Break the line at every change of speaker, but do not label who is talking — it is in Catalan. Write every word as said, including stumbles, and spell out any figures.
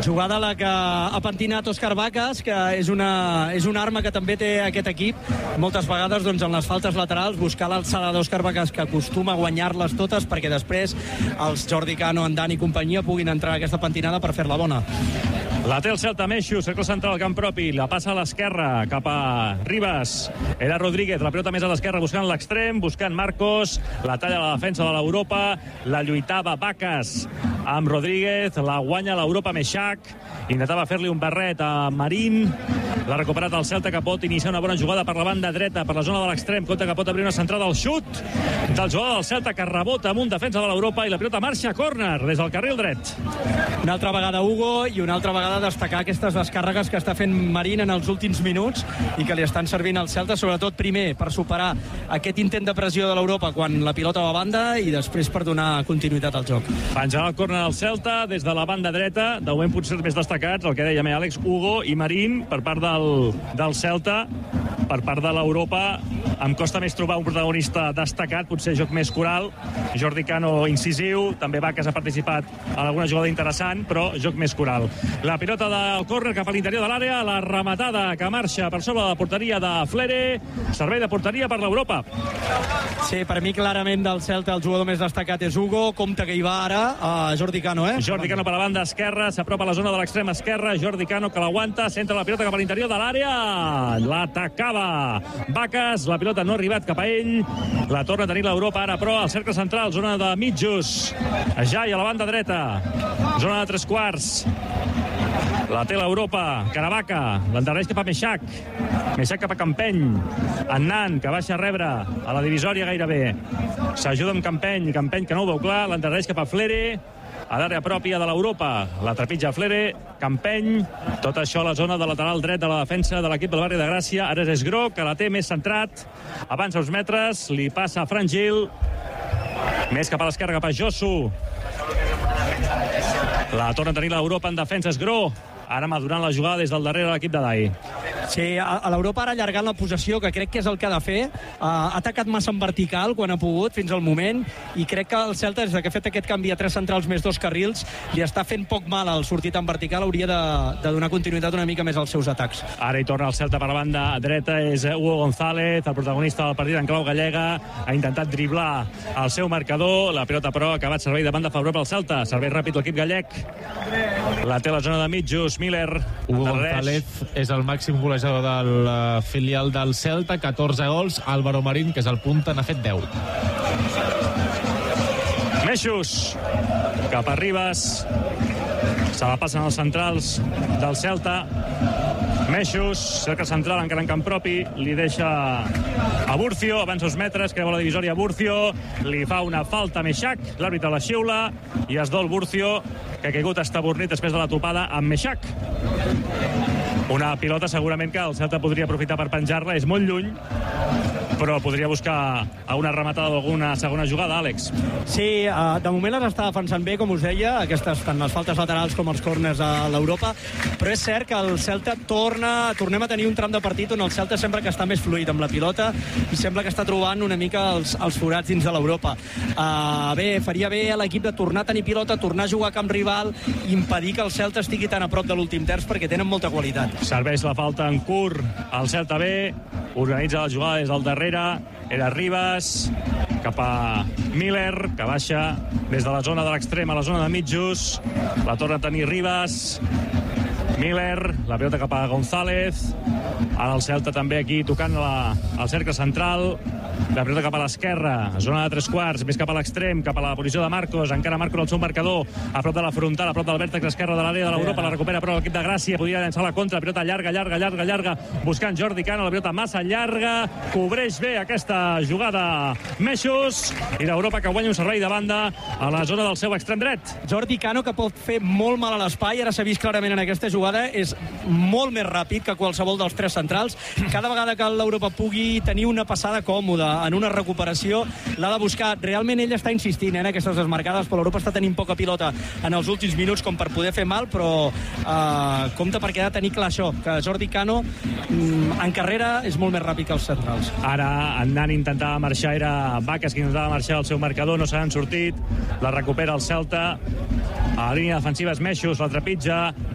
Jugada la que ha pentinat Òscar Vacas, que és una, és una arma que també té aquest equip. Moltes vegades, doncs, en les faltes laterals, buscar l'alçada d'Òscar Vacas, que acostuma a guanyar-les totes, perquè després els Jordi Cano, en Dan i companyia puguin entrar a aquesta pentinada per fer-la bona.
La té el Celta, Meixos, cercle central al camp propi, la passa a l'esquerra, cap a Ribas. Era Rodríguez, la pilota més a l'esquerra, buscant l'extrem, buscant Marcos, la talla a la defensa de l'Europa, la lluitava Vacas amb Rodríguez, la guanya l'Europa Meixac, intentava fer-li un barret a Marín, l'ha recuperat el Celta, que pot iniciar una bona jugada per la banda dreta, per la zona de l'extrem, compte que pot obrir una centrada al xut del jugador del Celta, que rebota amb un defensa de l'Europa, i la pilota marxa a córner des del carril dret.
Una altra vegada Hugo, i una altra vegada destacar aquestes descàrregues que està fent Marín en els últims minuts i que li estan servint al Celta, sobretot primer per superar aquest intent de pressió de l'Europa quan la pilota va a banda, i després per donar continuïtat al joc.
Penjarà el córner al Celta des de la banda dreta, de moment potser els més destacats, el que dèiem, eh, Àlex, Hugo i Marín per part del, del Celta. Per part de l'Europa em costa més trobar un protagonista destacat, potser joc més coral, Jordi Cano incisiu, també Vacas ha participat en alguna jugada interessant, però joc més coral. La pilota del córner cap a l'interior de l'àrea, la rematada que marxa per sobre de la porteria de Flere, servei de porteria per l'Europa.
Sí, per mi clarament del Celta el jugador més destacat és Hugo, compte que hi va ara a Jordi Cano, eh?
Jordi Cano per la banda esquerra, s'apropa a la zona de l'extrem esquerra, Jordi Cano que l'aguanta, centra la pilota cap a l'interior de l'àrea, l'atacava Vacas, la pilota no ha arribat cap a ell, la torna a tenir l'Europa ara, però al cercle central, zona de mitjos, Jai a la banda dreta, zona de tres quarts, la té l'Europa, Caravaca, l'endarreix cap a Meixac, Meixac cap a Campeny, Annan, que baixa a rebre a la divisòria gairebé, s'ajuda amb Campeny, Campeny que no ho veu clar, l'endarreix cap a Flere, a l'àrea pròpia de l'Europa, la trepitja Flere, Campeny, tot això a la zona de lateral dret de la defensa de l'equip del barri de Gràcia. Ara és Gro, que la té més centrat, avança uns metres, li passa a Fran Gil, més cap a l'esquerra, cap a Josu, la torna a tenir l'Europa en defensa, és Gro, ara madurant la jugada des del darrere de l'equip de Dai.
Sí, a, a l'Europa ara allargant la possessió, que crec que és el que ha de fer. Uh, ha atacat massa en vertical quan ha pogut fins al moment, i crec que el Celta, des que ha fet aquest canvi a tres centrals més dos carrils, li està fent poc mal al sortit en vertical, hauria de, de donar continuïtat una mica més als seus atacs.
Ara hi torna el Celta per la banda dreta, és Hugo González, el protagonista del partit en clau gallega, ha intentat driblar el seu marcador, la pilota però ha acabat servei de banda favorable al Celta, servei ràpid l'equip gallec, la té la zona de mitjos, Miller,
Hugo González és el màxim golejador del uh, filial del Celta, catorze gols. Álvaro Marín, que és el punta, n'ha fet deu.
Meixos cap a Ribas, se la passen els centrals del Celta. Meixos, cerca central encara en camp propi, li deixa a Burcio, avança uns metres, creu la divisòria a Burcio, li fa una falta a Meixac, l'àrbitre la xiula i es dol Burcio, que ha caigut estabornit després de la topada amb Meixac. Una pilota segurament que el Celta podria aprofitar per penjar-la, és molt lluny, però podria buscar a una rematada d'alguna segona jugada, Àlex.
Sí, uh, de moment les està defensant bé, com us deia, aquestes tant les faltes laterals com els córners a l'Europa, però és cert que el Celta torna, tornem a tenir un tram de partit on el Celta sembla que està més fluid amb la pilota i sembla que està trobant una mica els, els forats dins de l'Europa. Uh, bé, faria bé a l'equip de tornar a tenir pilota, tornar a jugar a camp rival i impedir que el Celta estigui tan a prop de l'últim terç, perquè tenen molta qualitat.
Serveix la falta en curt, el Celta bé, organitza la jugada des del darrere, era Ribas, cap a Miller, que baixa des de la zona de l'extrem a la zona de mitjos, la torna a tenir Ribas, Miller, la pilota cap a González, ara el Celta també aquí tocant la, el cercle central, la pilota cap a l'esquerra, zona de tres quarts, més cap a l'extrem, cap a la posició de Marcos, encara Marcos el seu marcador, a prop de la frontal, a prop del vèrtex esquerre de l'àrea de l'Europa, la recupera però l'equip de Gràcia, podria llançar la contra, la pilota llarga, llarga, llarga, llarga, buscant Jordi Cano, la pilota massa llarga, cobreix bé aquesta jugada Meixos, i l'Europa que guanya un servei de banda a la zona del seu extrem dret.
Jordi Cano, que pot fer molt mal a l'espai, ara s'ha vist clarament en aquesta jugada, és molt més ràpid que qualsevol dels tres centrals. Cada vegada que l'Europa pugui tenir una passada còmoda en una recuperació, l'ha de buscar. Realment ell està insistint eh, en aquestes desmarcades, però l'Europa està tenint poca pilota en els últims minuts com per poder fer mal, però eh, compte perquè ha de tenir clar això, que Jordi Cano mm, en carrera és molt més ràpid que els centrals.
Ara Annan intentava marxar, era Vacas que intentava marxar al seu marcador, no se n'han sortit, la recupera el Celta, a la línia defensiva és Meixos, la trepitja,